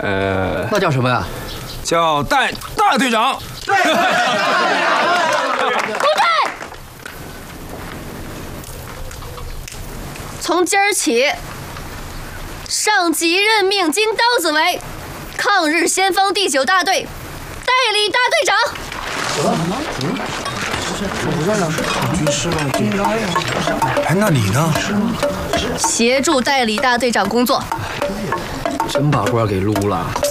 那叫什么呀？ 叫大队长。 不对，从今儿起，上级任命金刀子为抗日先锋第9大队代理大队长。 哎，那你呢？ 协助代理大队长工作。 真把官给撸了。